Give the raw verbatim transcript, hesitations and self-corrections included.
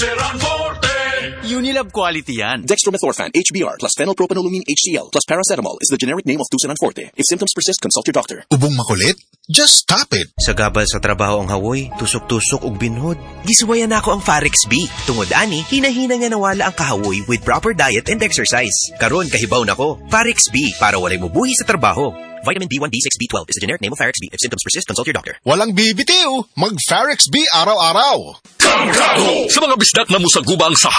Unilab quality yan. Dextromethorphan, H B R, plus phenylpropanolamine H C L, plus paracetamol is the generic name of Tusinan Forte. If symptoms persist, consult your doctor. Ubong makulit? Just stop it. Sa gabal sa trabaho ang hawoy, tusok-tusok ug binhod. Gisuwayan nako ang Farex B. Tungod ani, hinahina nga nawala ang kahawoy with proper diet and exercise. Karon kahibaw nako. Farex B para walay mubuhi sa trabaho. Vitamin B one, B six, B twelve is the generic name of Farex B. If symptoms persist, consult your doctor. Walang bibitiw. Mag-Farex B araw-araw. Kargado! Sa mga bisdak na musagubang sa